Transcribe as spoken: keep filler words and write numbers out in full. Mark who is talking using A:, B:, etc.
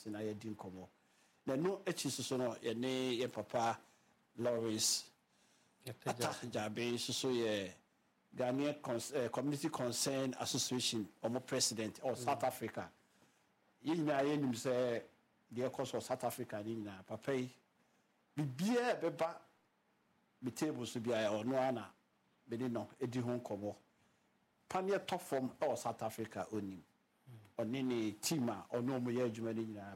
A: ase na yɛdi nkɔmmɔ na no echi so no ye ne ye papa Lawrence Ata Jabe so ye Ghanaian Cons uh, Community Concern Association omo president or South mm. Africa yina ye nim say the course of South Africa ni na papa yi bibia beba be table so bia ono ana be ni no edi ho nkɔmmɔ pania top form or South Africa onim oni ni team a ono mo ye adwuma ni nyina